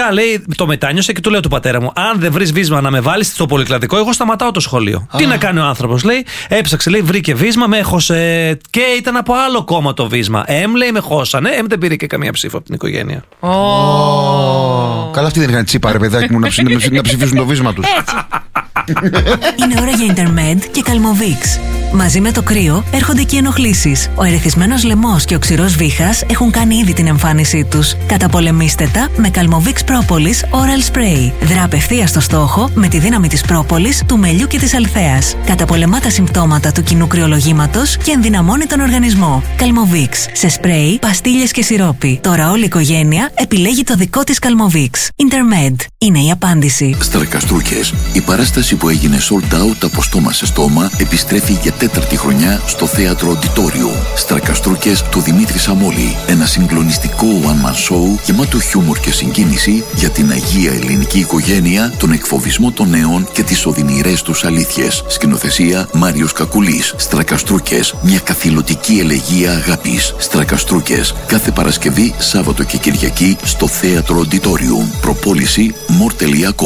Φυσικά, λέει, το μετάνιωσε και του λέω του πατέρα μου: αν δεν βρεις βίσμα να με βάλεις στο πολυκλαδικό, εγώ σταματάω το σχολείο. Τι να κάνει ο άνθρωπος, λέει. Έψαξε, λέει, βρήκε βίσμα, με έχωσε. Και ήταν από άλλο κόμμα το βίσμα. Λέει, με χώσανε. Δεν πήρε και καμία ψήφο από την οικογένεια. Καλά, αυτοί δεν είχαν τσίπα, ρε παιδάκι μου, να ψηφίσουν το βίσμα τους. Είναι ώρα για Intermed και Calmovix. Μαζί με το κρύο έρχονται και οι ενοχλήσεις. Ο ερεθισμένος λαιμός και ο ξηρός βήχας έχουν κάνει ήδη την εμφάνισή τους. Καταπολεμήστε τα με Calmovix Propolis Oral Spray. Δρά απευθείας στο στόχο με τη δύναμη της πρόπολης, του μελιού και της αλθέας. Καταπολεμά τα συμπτώματα του κοινού κρυολογήματος και ενδυναμώνει τον οργανισμό. Calmovix. Σε σπρέι, παστίλες και σιρόπι. Τώρα όλη η οικογένεια επιλέγει το δικό της Calmovix. Intermed. Είναι η απάντηση. Στρακαστρούκες. Η παράσταση που έγινε sold out από στόμα σε στόμα επιστρέφει για 4η χρονιά στο θέατρο Auditorium. Στρακαστρούκες του Δημήτρη Σαμόλη. Ένα συγκλονιστικό one-man show γεμάτο χιούμορ και συγκίνηση για την αγία ελληνική οικογένεια, τον εκφοβισμό των νέων και τις οδυνηρές τους αλήθειες. Σκηνοθεσία Μάριος Κακουλής. Στρακαστρούκες. Μια καθηλωτική ελεγεία αγάπης. Στρακαστρούκες. Κάθε Παρασκευή, Σάββατο και Κυριακή στο θέατρο Auditorium. Προπόληση more.com.